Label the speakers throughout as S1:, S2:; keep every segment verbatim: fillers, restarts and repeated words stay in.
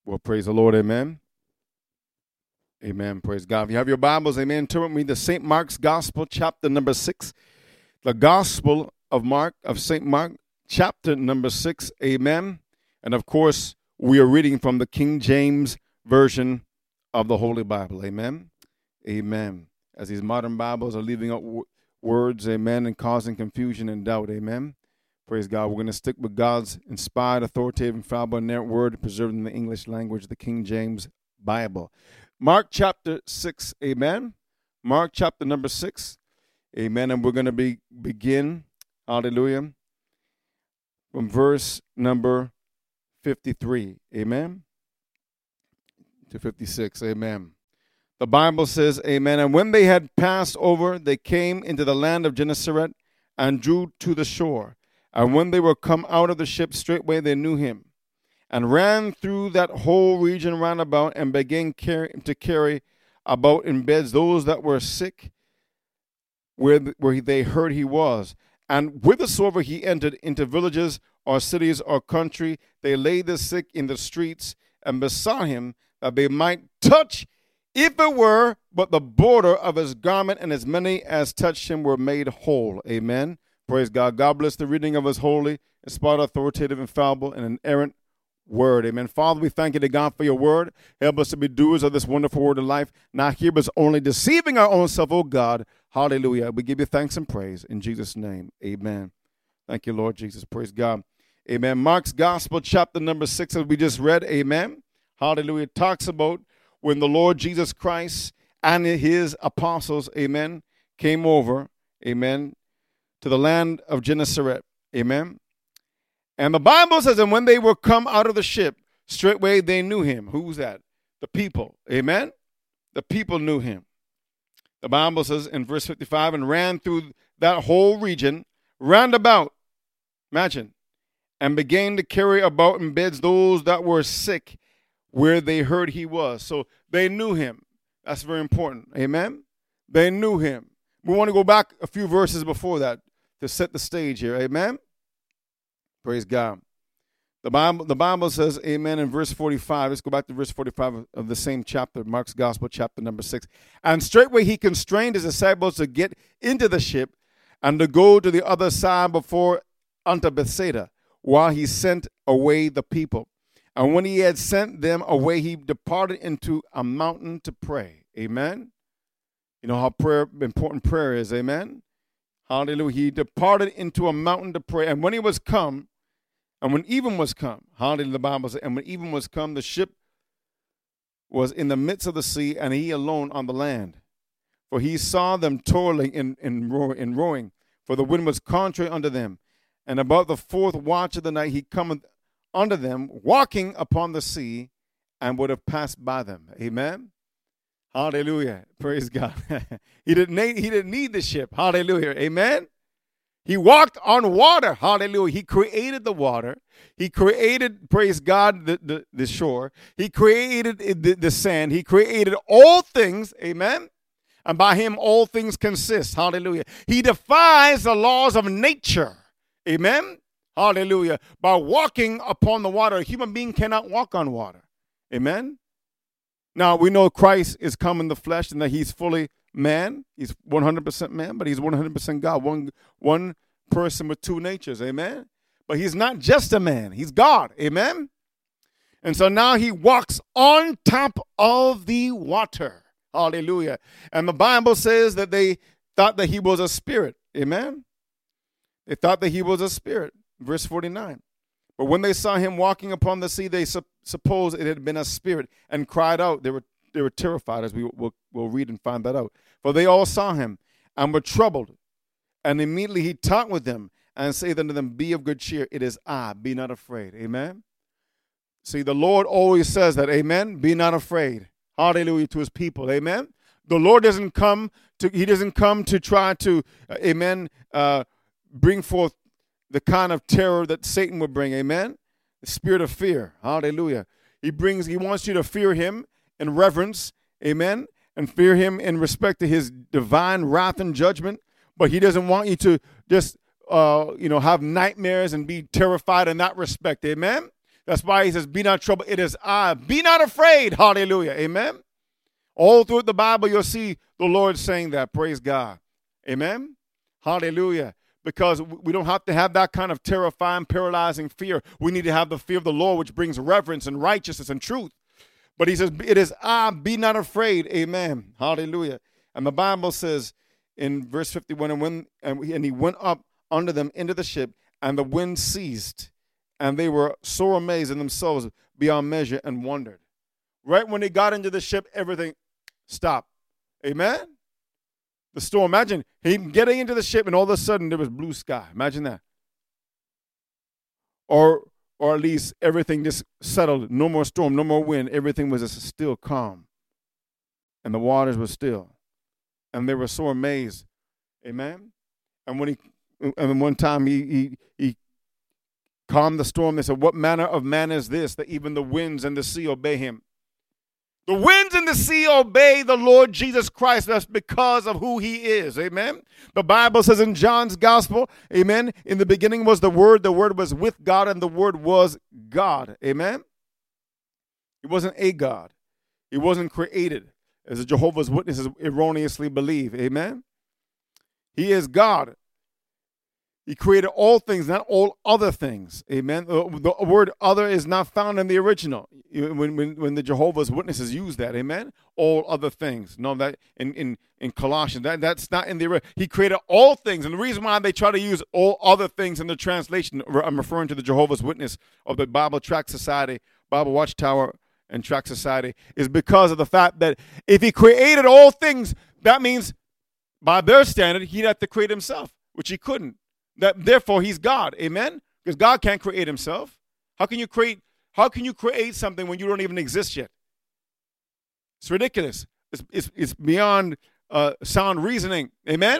S1: Well, praise the Lord, amen. Amen, praise God. If you have your Bibles, amen, turn with me to Saint Mark's Gospel, chapter number six. The Gospel of Mark, of Saint Mark, chapter number six, amen. And of course, we are reading from the King James Version of the Holy Bible, amen. Amen. As these modern Bibles are leaving out w- words, amen, and causing confusion and doubt, amen. Praise God. We're going to stick with God's inspired, authoritative, infallible, inerrant word preserved in the English language, the King James Bible. Mark chapter six, amen. Mark chapter number six, amen. And we're going to be begin, hallelujah, from verse number fifty-three, amen, to fifty-six, amen. The Bible says, amen, and when they had passed over, they came into the land of Gennesaret and drew to the shore. And when they were come out of the ship, straightway they knew him, and ran through that whole region round about, and began carry, to carry about in beds those that were sick, where, where they heard he was. And whithersoever he entered into villages or cities or country, they laid the sick in the streets, and besought him that they might touch, if it were but the border of his garment, and as many as touched him were made whole. Amen. Praise God. God bless the reading of his holy, inspired, authoritative, infallible, and inerrant word. Amen. Father, we thank you to God for your word. Help us to be doers of this wonderful word of life, not hearers only, deceiving our own self, oh God. Hallelujah. We give you thanks and praise in Jesus' name. Amen. Thank you, Lord Jesus. Praise God. Amen. Mark's Gospel, chapter number six, as we just read. Amen. Hallelujah. Talks about when the Lord Jesus Christ and his apostles, amen, came over, amen, to the land of Gennesaret, amen. And the Bible says, and when they were come out of the ship, straightway they knew him. Who's that? The people, amen. The people knew him. The Bible says in verse fifty-five, and ran through that whole region, round about, imagine, and began to carry about in beds those that were sick, where they heard he was. So they knew him. That's very important, amen. They knew him. We want to go back a few verses before that to set the stage here, amen. Praise God. The Bible, the Bible says, amen, in verse forty-five. Let's go back to verse forty-five of, of the same chapter, Mark's Gospel, chapter number six. And straightway he constrained his disciples to get into the ship and to go to the other side before unto Bethsaida, while he sent away the people. And when he had sent them away, he departed into a mountain to pray. Amen. You know how prayer, important prayer is, amen. Hallelujah. He departed into a mountain to pray. And when he was come, and when even was come, hallelujah, the Bible says, and when even was come, the ship was in the midst of the sea, and he alone on the land. For he saw them toiling in, in, row, in rowing, for the wind was contrary unto them. And about the fourth watch of the night, he cometh unto them, walking upon the sea, and would have passed by them. Amen. Hallelujah. Praise God. he didn't need, he didn't need the ship. Hallelujah. Amen. He walked on water. Hallelujah. He created the water. He created, praise God, the, the, the shore. He created the, the sand. He created all things. Amen. And by him, all things consist. Hallelujah. He defies the laws of nature. Amen. Hallelujah. By walking upon the water. A human being cannot walk on water. Amen. Now, we know Christ is come in the flesh and that he's fully man. He's one hundred percent man, but he's one hundred percent God. One, one person with two natures. Amen. But he's not just a man. He's God. Amen. And so now he walks on top of the water. Hallelujah. And the Bible says that they thought that he was a spirit. Amen. They thought that he was a spirit. Verse forty-nine. But when they saw him walking upon the sea, they su- supposed it had been a spirit and cried out. They were they were terrified, as we will we'll read and find that out. For they all saw him and were troubled. And immediately he talked with them and said unto them, be of good cheer. It is I. Be not afraid. Amen. See, the Lord always says that. Amen. Be not afraid. Hallelujah to his people. Amen. The Lord doesn't come to, he doesn't come to try to, uh, amen, uh, bring forth the kind of terror that Satan would bring, amen? The spirit of fear, hallelujah. He brings, he wants you to fear him in reverence, amen? And fear him in respect to his divine wrath and judgment. But he doesn't want you to just, uh, you know, have nightmares and be terrified in that respect, amen? That's why he says, be not troubled. It is I. Be not afraid. Hallelujah. Amen. All through the Bible, you'll see the Lord saying that. Praise God. Amen. Hallelujah. Because we don't have to have that kind of terrifying, paralyzing fear. We need to have the fear of the Lord, which brings reverence and righteousness and truth. But he says, it is I, be not afraid. Amen. Hallelujah. And the Bible says in verse fifty-one, and when and he went up under them into the ship, and the wind ceased, and they were sore amazed in themselves beyond measure and wondered. Right when they got into the ship, everything stopped. Amen. The storm. Imagine him getting into the ship and all of a sudden there was blue sky. Imagine that. Or or at least everything just settled. No more storm, no more wind. Everything was just still calm. And the waters were still. And they were so amazed. Amen. And when he and one time he he he calmed the storm, they said, what manner of man is this, that even the winds and the sea obey him? The winds and the sea obey the Lord Jesus Christ. That's because of who he is. Amen. The Bible says in John's gospel, amen, in the beginning was the Word. The Word was with God, and the Word was God. Amen. He wasn't a God. He wasn't created, as the Jehovah's Witnesses erroneously believe. Amen. He is God. He created all things, not all other things. Amen. The word other is not found in the original when, when, when the Jehovah's Witnesses use that. Amen. All other things. No, that in, in, in Colossians, that, that's not in the original. He created all things. And the reason why they try to use all other things in the translation, I'm referring to the Jehovah's Witness of the Bible Tract Society, Bible Watchtower and Tract Society, is because of the fact that if he created all things, that means by their standard, he'd have to create himself, which he couldn't. That therefore he's God. Amen. Because God can't create himself. How can you create how can you create something when you don't even exist yet? It's ridiculous. It's it's, it's beyond uh, sound reasoning. Amen.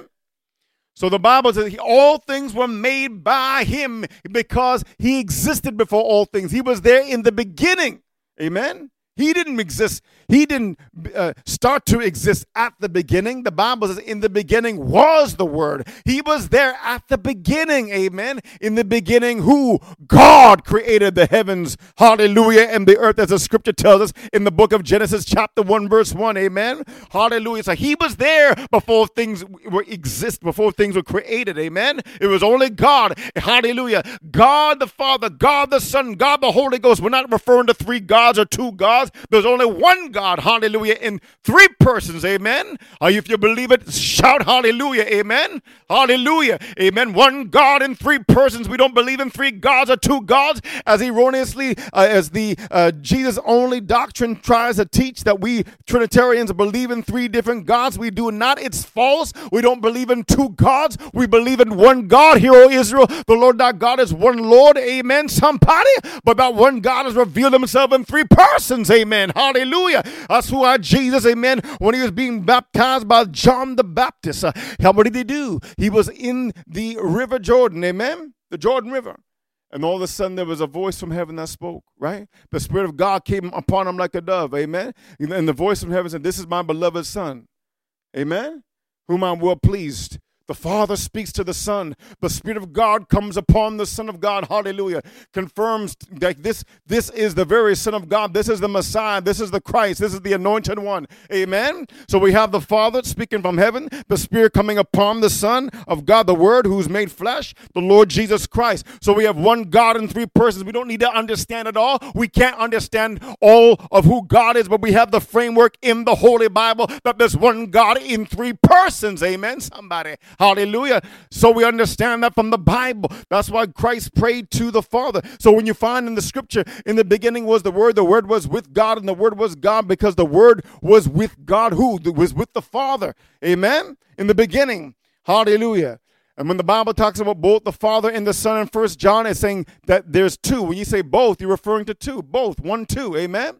S1: So the Bible says he, all things were made by him because he existed before all things. He was there in the beginning. Amen. He didn't exist. He didn't uh, start to exist at the beginning. The Bible says in the beginning was the Word. He was there at the beginning. Amen. In the beginning, who? God created the heavens. Hallelujah. And the earth, as the scripture tells us in the book of Genesis chapter one, verse one. Amen. Hallelujah. So he was there before things were exist, before things were created. Amen. It was only God. Hallelujah. God the Father, God the Son, God the Holy Ghost. We're not referring to three gods or two gods. There's only one God, hallelujah, in three persons, amen. Uh, if you believe it, shout hallelujah, amen. Hallelujah, amen. One God in three persons. We don't believe in three gods or two gods, as erroneously uh, as the uh, Jesus-only doctrine tries to teach that we Trinitarians believe in three different gods. We do not. It's false. We don't believe in two gods. We believe in one God. Hear, O Israel, the Lord thy God is one Lord, amen, somebody. But that one God has revealed himself in three persons, amen. Hallelujah. That's who our Jesus, amen, when he was being baptized by John the Baptist. Uh, what did he do? He was in the river Jordan, amen, the Jordan River. And all of a sudden there was a voice from heaven that spoke, right? The Spirit of God came upon him like a dove, amen. And the voice from heaven said, this is my beloved Son, amen, whom I'm well pleased. The Father speaks to the Son. The Spirit of God comes upon the Son of God. Hallelujah. Confirms that this, this is the very Son of God. This is the Messiah. This is the Christ. This is the Anointed One. Amen. So we have the Father speaking from heaven, the Spirit coming upon the Son of God, the Word who's made flesh, the Lord Jesus Christ. So we have one God in three persons. We don't need to understand it all. We can't understand all of who God is, but we have the framework in the Holy Bible that there's one God in three persons. Amen. Somebody. Hallelujah. So we understand that from the Bible. That's why Christ prayed to the Father. So when you find in the scripture, in the beginning was the Word, the Word was with God, and the Word was God, because the Word was with God. Who? It was with the Father. Amen. In the beginning. Hallelujah. And when the Bible talks about both the Father and the Son in First John, it's saying that there's two. When you say both, you're referring to two. Both. One, two. Amen.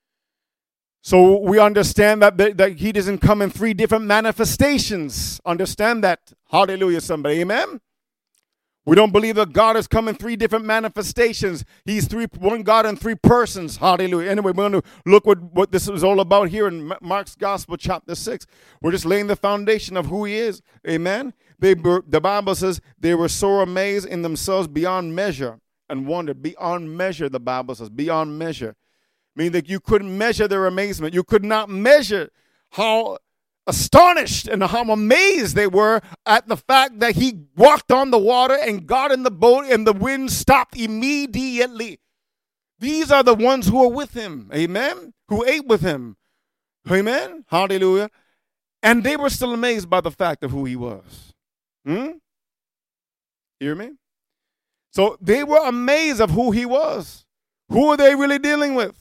S1: So we understand that, that, that he doesn't come in three different manifestations. Understand that. Hallelujah, somebody. Amen. We don't believe that God has come in three different manifestations. He's three, one God in three persons. Hallelujah. Anyway, we're going to look what, what this is all about here in Mark's Gospel, chapter six. We're just laying the foundation of who he is. Amen. They were, the Bible says they were so amazed in themselves beyond measure and wondered beyond measure, the Bible says, beyond measure. Meaning that you couldn't measure their amazement. You could not measure how astonished and how amazed they were at the fact that he walked on the water and got in the boat and the wind stopped immediately. These are the ones who were with him, amen, who ate with him, amen, hallelujah. And they were still amazed by the fact of who he was. Hmm? Hear me? So they were amazed of who he was. Who are they really dealing with?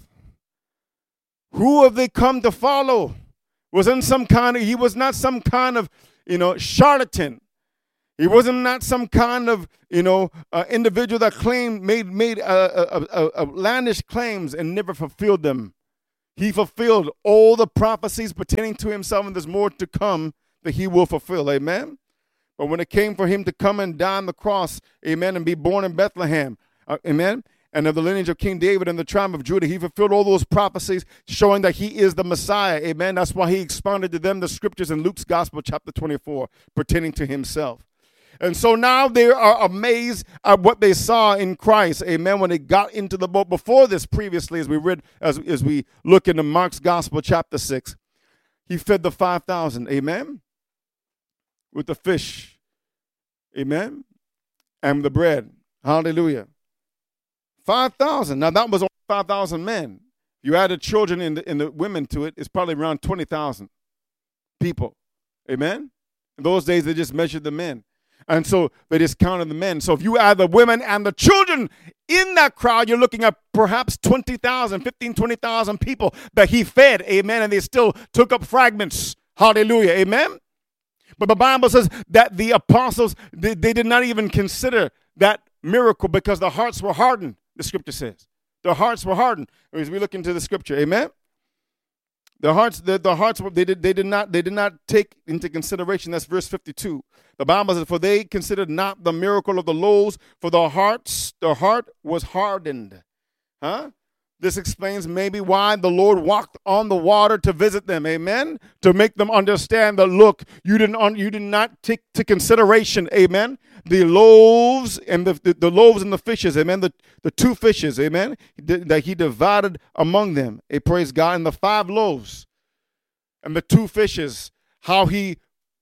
S1: Who have they come to follow? Wasn't some kind of, he was not some kind of, you know, charlatan. He wasn't not some kind of, you know, uh, individual that claimed, made, made uh, uh, uh, uh, outlandish claims and never fulfilled them. He fulfilled all the prophecies pertaining to himself, and there's more to come that he will fulfill. Amen. But when it came for him to come and die on the cross, amen, and be born in Bethlehem, uh, amen, and of the lineage of King David and the tribe of Judah, he fulfilled all those prophecies showing that he is the Messiah. Amen. That's why he expounded to them the scriptures in Luke's Gospel, chapter twenty-four, pertaining to himself. And so now they are amazed at what they saw in Christ. Amen. When they got into the boat. Before this, previously, as we read, as, as we look into Mark's Gospel, chapter six, he fed the five thousand. Amen. With the fish. Amen. And the bread. Hallelujah. five thousand. Now, that was only five thousand men. You added children and the, and the women to it, it's probably around twenty thousand people. Amen? In those days, they just measured the men. And so they just counted the men. So if you add the women and the children in that crowd, you're looking at perhaps twenty thousand, fifteen, twenty thousand people that he fed. Amen? And they still took up fragments. Hallelujah. Amen? But the Bible says that the apostles, they, they did not even consider that miracle because the hearts were hardened. The scripture says their hearts were hardened. As we look into the scripture, amen. The hearts, the, the hearts, they did, they did not, they did not take into consideration. That's verse fifty-two. The Bible says, "For they considered not the miracle of the loaves, for their hearts, their heart was hardened." Huh? This explains maybe why the Lord walked on the water to visit them, amen, to make them understand that, look, you didn't un, you did not take to consideration, amen, the loaves and the, the, the loaves and the fishes, amen, the, the two fishes, amen, that he divided among them, a praise God, and the five loaves and the two fishes, how he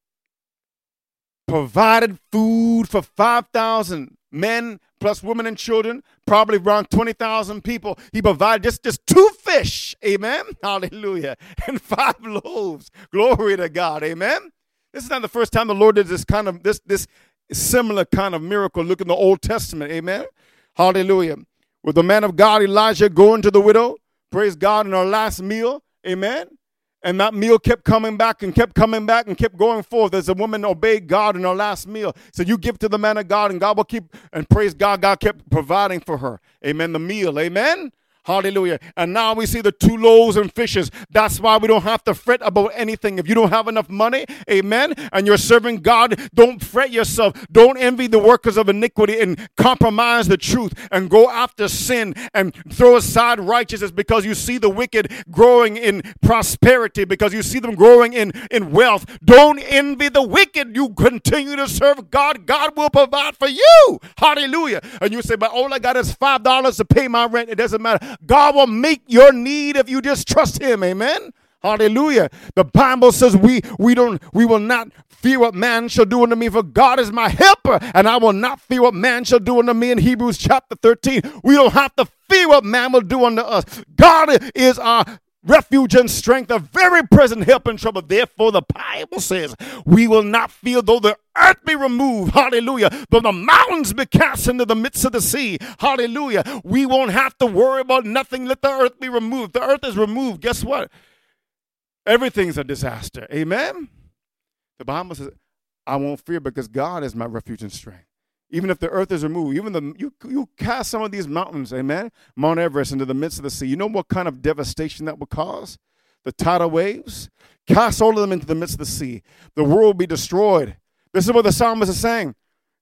S1: provided food for five thousand men plus women and children, probably around twenty thousand people. He provided just, just two fish, amen, hallelujah, and five loaves. Glory to God, amen. This is not the first time the Lord did this kind of, this, this similar kind of miracle. Look in the Old Testament, amen, hallelujah. With the man of God, Elijah, going to the widow, praise God, in her last meal, amen. And that meal kept coming back and kept coming back and kept going forth as the woman obeyed God in her last meal. So you give to the man of God and God will keep, and praise God, God kept providing for her. Amen. The meal. Amen. Hallelujah. And now we see the two loaves and fishes. That's why we don't have to fret about anything. If you don't have enough money, amen, and you're serving God, don't fret yourself. Don't envy the workers of iniquity and compromise the truth and go after sin and throw aside righteousness because you see the wicked growing in prosperity, because you see them growing in, in wealth. Don't envy the wicked. You continue to serve God. God will provide for you. Hallelujah. And you say, but all I got is five dollars to pay my rent. It doesn't matter. God will meet your need if you just trust him. Amen. Hallelujah. The Bible says we we don't we will not fear what man shall do unto me, for God is my helper, and I will not fear what man shall do unto me. In Hebrews chapter thirteen, we don't have to fear what man will do unto us. God is our refuge and strength, a very present help in trouble. Therefore, the Bible says, we will not fear though the earth be removed. Hallelujah. Though the mountains be cast into the midst of the sea. Hallelujah. We won't have to worry about nothing. Let the earth be removed. The earth is removed. Guess what? Everything's a disaster. Amen. The Bible says, I won't fear because God is my refuge and strength. Even if the earth is removed, even the you you cast some of these mountains, amen, Mount Everest into the midst of the sea. You know what kind of devastation that would cause? The tidal waves. Cast all of them into the midst of the sea. The world will be destroyed. This is what the psalmist is saying.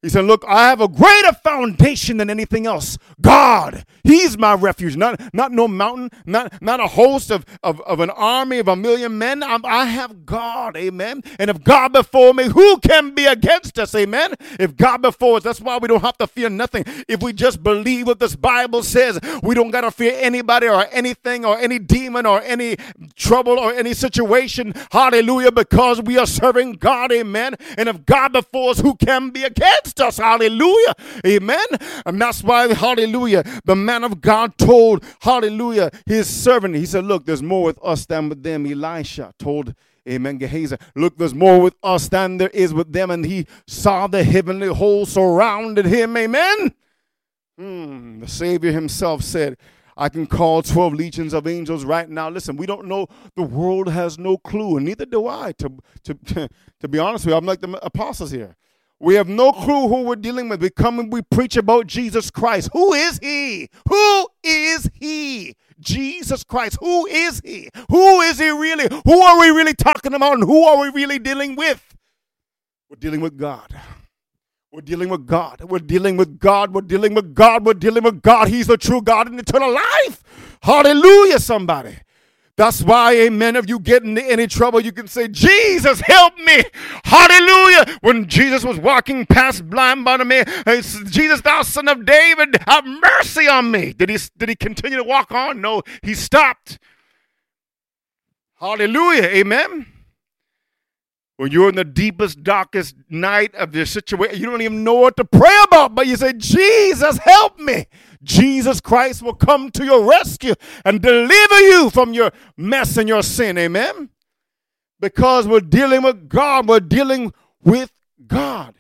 S1: He said, look, I have a greater foundation than anything else. God, he's my refuge. Not, not no mountain, not, not a host of, of, of an army of a million men. I'm, I have God, amen. And if God before me, who can be against us, amen? If God before us, that's why we don't have to fear nothing. If we just believe what this Bible says, we don't got to fear anybody or anything or any demon or any trouble or any situation, hallelujah, because we are serving God, amen. And if God before us, who can be against us, hallelujah, amen. And that's why, hallelujah, the man of God told, hallelujah, his servant, he said, look, there's more with us than with them. Elisha told, amen, Gehazi, look, there's more with us than there is with them. And he saw the heavenly host surrounded him, amen. Hmm. The Savior himself said, I can call twelve legions of angels right now. Listen, we don't know. The world has no clue, and neither do I. To, to, to be honest with you, I'm like the apostles here. We have no clue who we're dealing with. We come and we preach about Jesus Christ. Who is he? Who is he? Jesus Christ. Who is he? Who is he really? Who are we really talking about, and who are we really dealing with? We're dealing with God. We're dealing with God. We're dealing with God. We're dealing with God. We're dealing with God. He's the true God in eternal life. Hallelujah, somebody. That's why, amen, if you get into any trouble, you can say, Jesus, help me. Hallelujah. When Jesus was walking past blind Bartimaeus, Jesus, thou son of David, have mercy on me. Did he, did he continue to walk on? No, he stopped. Hallelujah, amen. When you're in the deepest, darkest night of your situation, you don't even know what to pray about, but you say, Jesus, help me. Jesus Christ will come to your rescue and deliver you from your mess and your sin, amen? Because we're dealing with God, we're dealing with God.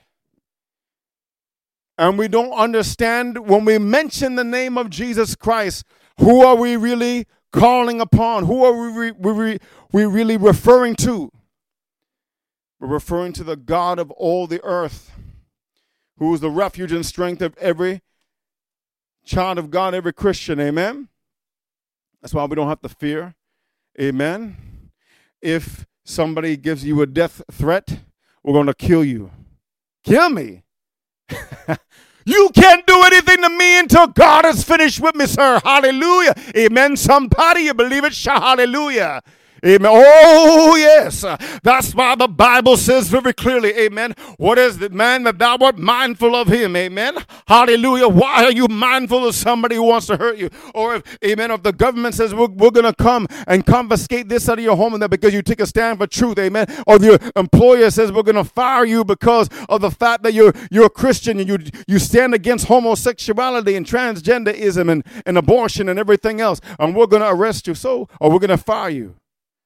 S1: And we don't understand when we mention the name of Jesus Christ, who are we really calling upon? Who are we, we, we, we really referring to? We're referring to the God of all the earth, who is the refuge and strength of every child of God, every Christian, amen? That's why we don't have to fear, amen? If somebody gives you a death threat, we're going to kill you. Kill me. You can't do anything to me until God is finished with me, sir. Hallelujah. Amen. Somebody, you believe it? Shout hallelujah. Amen. Oh, yes. Uh, that's why the Bible says very clearly, amen. What is the man that thou art mindful of him? Amen. Hallelujah. Why are you mindful of somebody who wants to hurt you? Or if, amen, if the government says we're, we're going to come and confiscate this out of your home and that because you take a stand for truth, amen. Or the employer says we're going to fire you because of the fact that you're you're a Christian and you you stand against homosexuality and transgenderism and, and abortion and everything else. And we're going to arrest you. So, or we're going to fire you.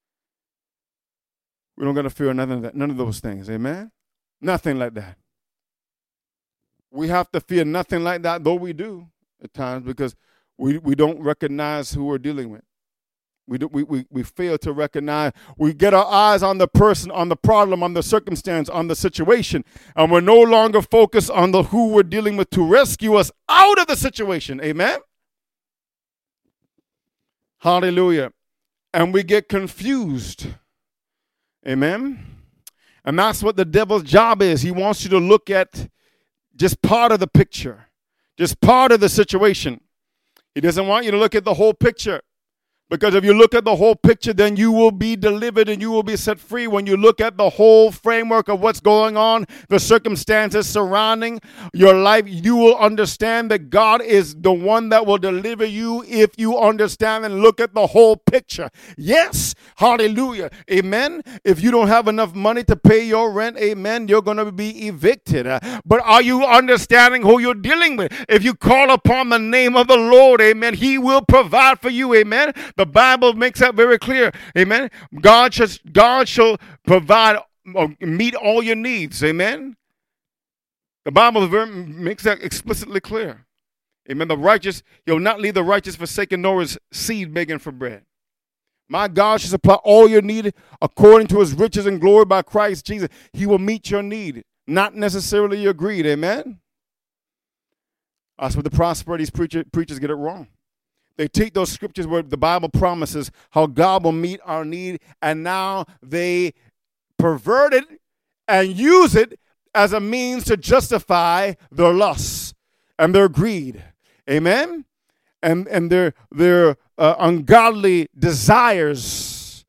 S1: We don't got to fear none of that, none of those things, amen? Nothing like that. We have to fear nothing like that, though we do at times, because we, we don't recognize who we're dealing with. We, do, we, we, we fail to recognize. We get our eyes on the person, on the problem, on the circumstance, on the situation, and we're no longer focused on the who we're dealing with to rescue us out of the situation, amen? Hallelujah. And we get confused. Amen. And that's what the devil's job is. He wants you to look at just part of the picture, just part of the situation. He doesn't want you to look at the whole picture. Because if you look at the whole picture, then you will be delivered and you will be set free. When you look at the whole framework of what's going on, the circumstances surrounding your life, you will understand that God is the one that will deliver you if you understand and look at the whole picture. Yes, hallelujah, amen. If you don't have enough money to pay your rent, amen, you're going to be evicted. Uh, but are you understanding who you're dealing with? If you call upon the name of the Lord, amen, he will provide for you, amen. The Bible makes that very clear. Amen. God shall, God shall provide or meet all your needs. Amen. The Bible very, makes that explicitly clear. Amen. The righteous, he'll not leave the righteous forsaken, nor his seed begging for bread. My God shall supply all your need according to his riches and glory by Christ Jesus. He will meet your need, not necessarily your greed. Amen. That's what the prosperities preacher, preachers get it wrong. They take those scriptures where the Bible promises how God will meet our need, and now they pervert it and use it as a means to justify their lusts and their greed. Amen? And and their their uh, ungodly desires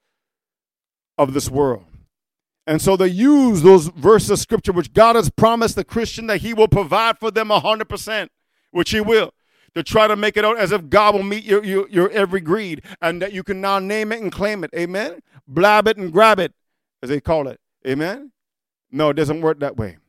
S1: of this world. And so they use those verses of scripture which God has promised the Christian that he will provide for them one hundred percent, which he will, to try to make it out as if God will meet your, your, your every greed and that you can now name it and claim it. Amen? Blab it and grab it, as they call it. Amen? No, it doesn't work that way.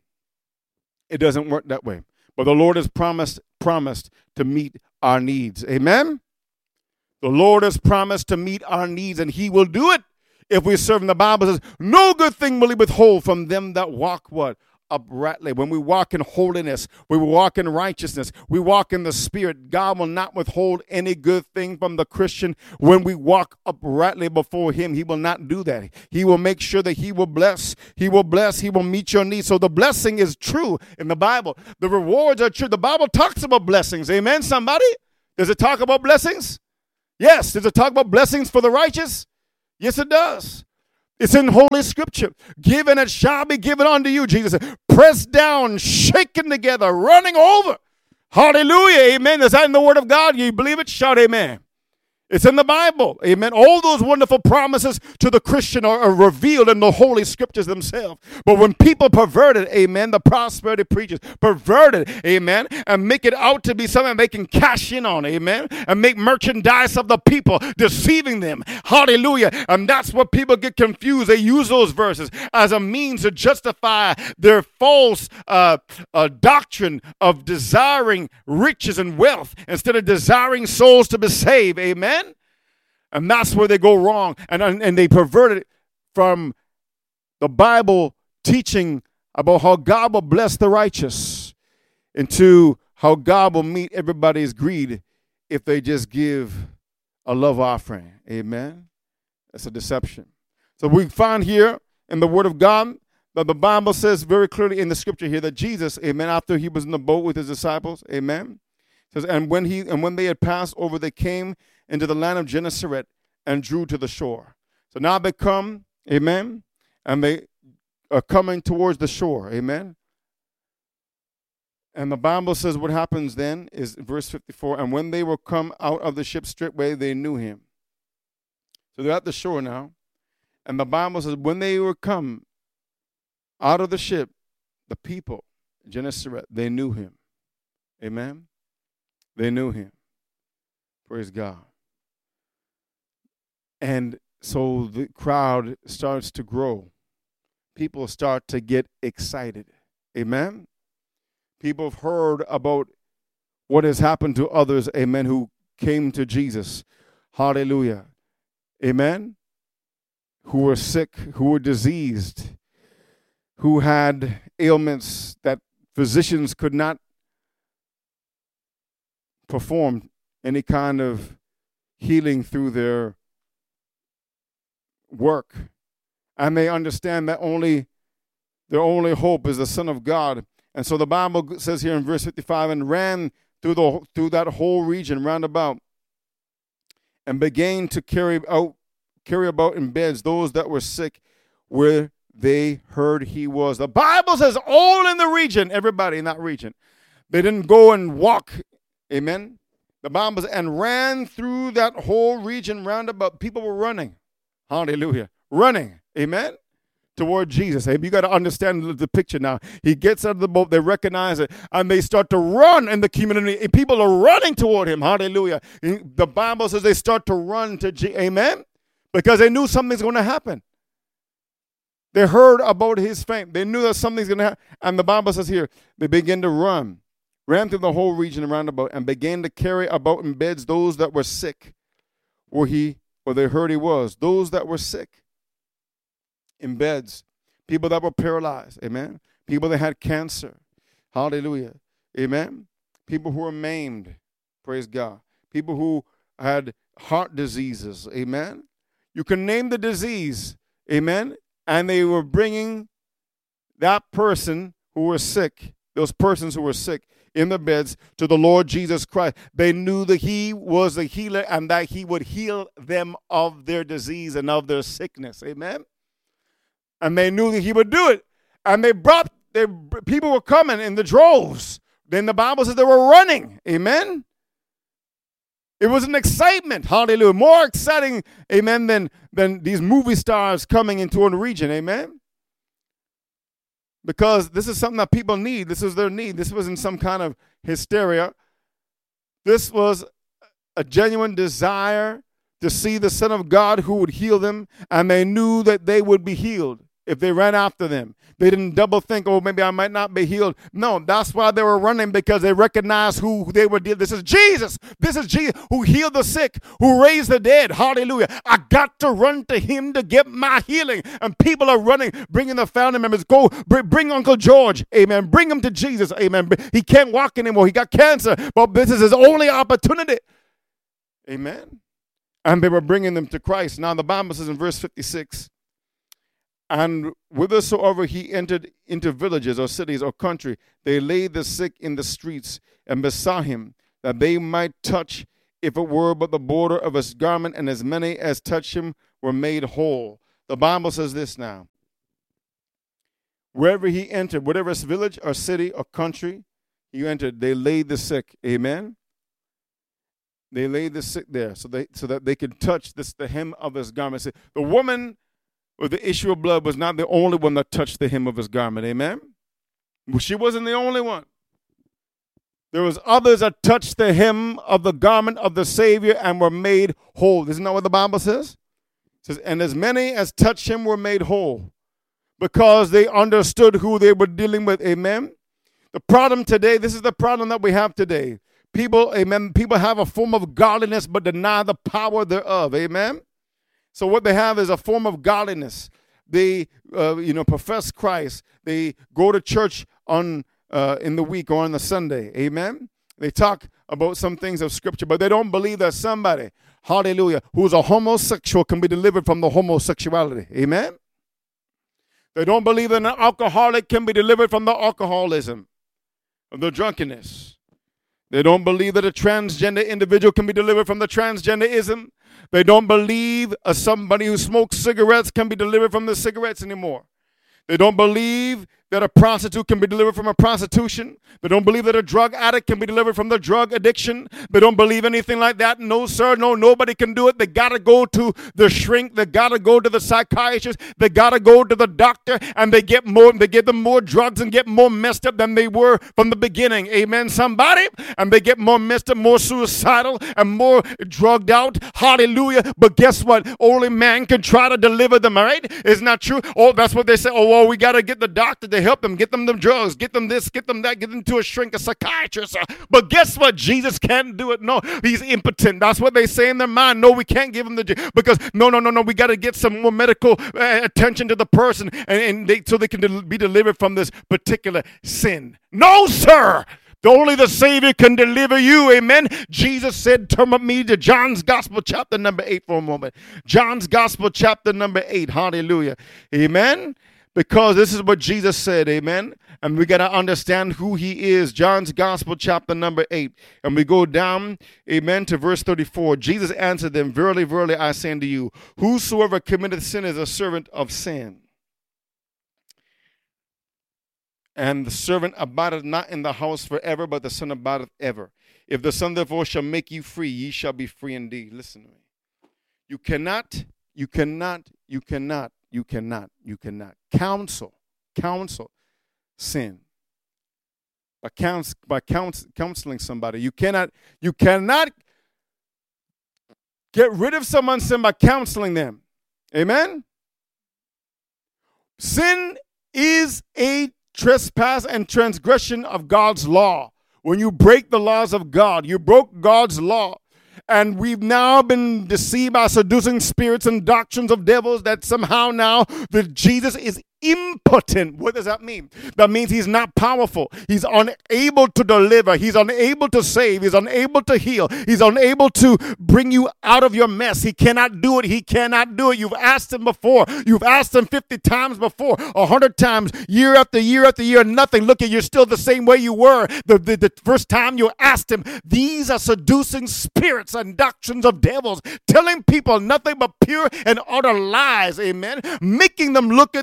S1: It doesn't work that way. But the Lord has promised, promised to meet our needs. Amen? The Lord has promised to meet our needs, and he will do it. If we serve him, the Bible says, no good thing will he withhold from them that walk what? Uprightly. When we walk in holiness, we walk in righteousness, we walk in the Spirit, God will not withhold any good thing from the Christian. When we walk uprightly before him, he will not do that. He will make sure that he will bless, he will bless, he will meet your needs. So the blessing is true in the Bible. The rewards are true. The Bible talks about blessings. Amen, somebody? Does it talk about blessings? Yes. Does it talk about blessings for the righteous? Yes, it does. It's in Holy Scripture. Given it shall be given unto you, Jesus said. Pressed down, shaken together, running over. Hallelujah, amen. Is that in the Word of God? You believe it? Shout amen. It's in the Bible, amen. All those wonderful promises to the Christian are, are revealed in the Holy Scriptures themselves. But when people pervert it, amen, the prosperity preachers pervert it, amen, and make it out to be something they can cash in on, amen, and make merchandise of the people, deceiving them. Hallelujah. And that's what people get confused. They use those verses as a means to justify their false uh, uh, doctrine of desiring riches and wealth instead of desiring souls to be saved, amen. And that's where they go wrong. And, and they pervert it from the Bible teaching about how God will bless the righteous into how God will meet everybody's greed if they just give a love offering. Amen? That's a deception. So we find here in the Word of God that the Bible says very clearly in the Scripture here that Jesus, amen, after he was in the boat with his disciples, amen, says, and when he and when they had passed over, they came into the land of Gennesaret and drew to the shore. So now they come, amen, and they are coming towards the shore, amen. And the Bible says what happens then is verse fifty-four, and when they were come out of the ship straightway, they knew him. So they're at the shore now, and the Bible says when they were come out of the ship, the people, Gennesaret, they knew him, amen. They knew him. Praise God. And so the crowd starts to grow. People start to get excited. Amen? People have heard about what has happened to others, amen, who came to Jesus. Hallelujah. Amen? Who were sick, who were diseased, who had ailments that physicians could not perform any kind of healing through their work, and they understand that only their only hope is the Son of God. And so the Bible says here in verse fifty-five, and ran through the through that whole region round about, and began to carry out carry about in beds those that were sick, where they heard he was. The Bible says all in the region, everybody in that region. They didn't go and walk, amen. The Bible says, and ran through that whole region round about. People were running. Hallelujah. Running. Amen. Toward Jesus. Hey, you got to understand the picture now. He gets out of the boat. They recognize it. And they start to run in the community. People are running toward him. Hallelujah. The Bible says they start to run to Jesus. Amen. Because they knew something's going to happen. They heard about his fame. They knew that something's going to happen. And the Bible says here, they begin to run. Ran through the whole region around about and began to carry about in beds those that were sick, where he, or they heard he was, those that were sick in beds, people that were paralyzed, amen, people that had cancer, hallelujah, amen, people who were maimed, praise God, people who had heart diseases, amen. You can name the disease, amen, and they were bringing that person who was sick, those persons who were sick, in the beds to the Lord Jesus Christ. They knew that he was the healer and that he would heal them of their disease and of their sickness. Amen? And they knew that he would do it. And they brought they, people were coming in the droves. Then the Bible says they were running. Amen. It was an excitement. Hallelujah. More exciting, amen, than, than these movie stars coming into a region. Amen. Because this is something that people need. This is their need. This wasn't some kind of hysteria. This was a genuine desire to see the Son of God who would heal them, and they knew that they would be healed if they ran after them. They didn't double think, oh, maybe I might not be healed. No, that's why they were running, because they recognized who they were dealing. This is Jesus. This is Jesus who healed the sick, who raised the dead. Hallelujah. I got to run to him to get my healing. And people are running, bringing the family members. Go bring Uncle George. Amen. Bring him to Jesus. Amen. He can't walk anymore. He got cancer. But this is his only opportunity. Amen. And they were bringing them to Christ. Now the Bible says in verse fifty-six, and whithersoever he entered into villages or cities or country, they laid the sick in the streets and besought him that they might touch, if it were but the border of his garment, and as many as touched him were made whole. The Bible says this now. Wherever he entered, whatever village or city or country he entered, they laid the sick. Amen. They laid the sick there so they so that they could touch this the hem of his garment. The woman with the issue of blood was not the only one that touched the hem of his garment. Amen. Well, she wasn't the only one. There was others that touched the hem of the garment of the Savior and were made whole. Isn't that what the Bible says? It says, and as many as touched him were made whole, because they understood who they were dealing with. Amen. The problem today, this is the problem that we have today. People, amen, people have a form of godliness but deny the power thereof. Amen. So what they have is a form of godliness. They, uh, you know, profess Christ. They go to church on uh, in the week or on the Sunday. Amen. They talk about some things of Scripture, but they don't believe that somebody, hallelujah, who's a homosexual can be delivered from the homosexuality. Amen. They don't believe that an alcoholic can be delivered from the alcoholism, of the drunkenness. They don't believe that a transgender individual can be delivered from the transgenderism. They don't believe uh, somebody who smokes cigarettes can be delivered from the cigarettes anymore. They don't believe that a prostitute can be delivered from a prostitution. They don't believe that a drug addict can be delivered from the drug addiction. They don't believe anything like that. No, sir, no, nobody can do it. They got to go to the shrink. They got to go to the psychiatrist. They got to go to the doctor, and they get more, they give them more drugs and get more messed up than they were from the beginning. Amen, somebody? And they get more messed up, more suicidal, and more drugged out. Hallelujah. But guess what? Only man can try to deliver them, all right? Isn't that true? Oh, that's what they say. Oh, well, we got to get the doctor to help them, get them the drugs, get them this, get them that, get them to a shrink, a psychiatrist. But guess what? Jesus can't do it. No, he's impotent. That's what they say in their mind. No, we can't give him the, because no, no, no, no, we got to get some more medical uh, attention to the person, and, and they, so they can del- be delivered from this particular sin. No, sir. Only the Savior can deliver you. Amen. Jesus said, turn with me to John's Gospel, chapter number eight for a moment. John's Gospel, chapter number eight. Hallelujah. Amen. Because this is what Jesus said, amen? And we got to understand who he is. John's Gospel, chapter number eight. And we go down, amen, to verse thirty-four. Jesus answered them, verily, verily, I say unto you, whosoever committeth sin is a servant of sin. And the servant abideth not in the house forever, but the Son abideth ever. If the Son therefore shall make you free, ye shall be free indeed. Listen to me. You cannot, you cannot, you cannot. You cannot, you cannot counsel, counsel sin. By, counsel, by counsel, counseling somebody, you cannot, you cannot get rid of someone's sin by counseling them. Amen? Sin is a trespass and transgression of God's law. When you break the laws of God, you broke God's law. And we've now been deceived by seducing spirits and doctrines of devils that somehow now that Jesus is impotent. What does that mean? That means he's not powerful. He's unable to deliver. He's unable to save. He's unable to heal. He's unable to bring you out of your mess. He cannot do it. He cannot do it. You've asked him before. You've asked him fifty times before, one hundred times, year after year after year, nothing. Look at, you're still the same way you were the, the, the first time you asked him. These are seducing spirits and doctrines of devils, telling people nothing but pure and utter lies, amen, making them look at the physical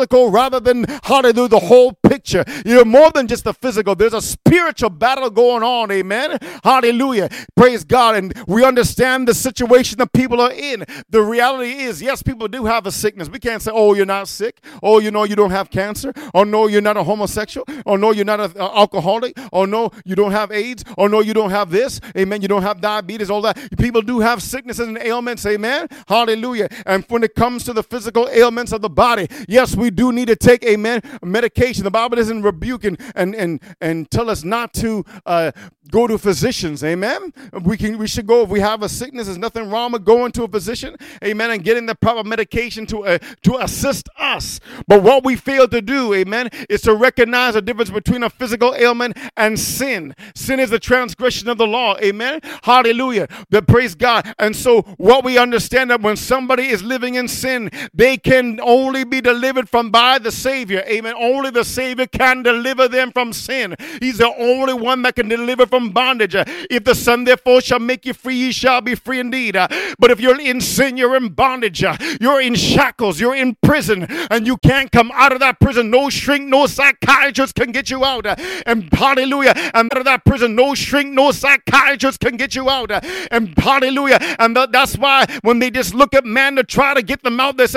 S1: physical rather than, hallelujah, the whole picture. You're more than just the physical. There's a spiritual battle going on. Amen. Hallelujah. Praise God. And we understand the situation that people are in. The reality is, yes, people do have a sickness. We can't say, oh, you're not sick. Oh, you know, you don't have cancer. Or no, you're not a homosexual. Or no, you're not an alcoholic. Or no, you don't have AIDS. Or no, you don't have this. Amen. You don't have diabetes, all that. People do have sicknesses and ailments. Amen. Hallelujah. And when it comes to the physical ailments of the body, yes, we do need to take, amen, medication. The Bible doesn't rebuke and and and, and tell us not to uh, go to physicians. Amen. We can we should go if we have a sickness. There's nothing wrong with going to a physician. Amen. And getting the proper medication to uh, to assist us. But what we fail to do, amen, is to recognize the difference between a physical ailment and sin. Sin is the transgression of the law. Amen. Hallelujah. But praise God. And so what we understand that when somebody is living in sin, they can only be delivered from by the Savior. Amen. Only the Savior can deliver them from sin. He's the only one that can deliver from bondage. Uh, If the Son therefore shall make you free, ye shall be free indeed. Uh, But if you're in sin, you're in bondage. Uh, You're in shackles. You're in prison. And you can't come out of that prison. No shrink, no psychiatrist can get you out. Uh, And hallelujah. And out of that prison, no shrink, no psychiatrist can get you out. Uh, And hallelujah. And th- that's why when they just look at man to try to get them out, they say,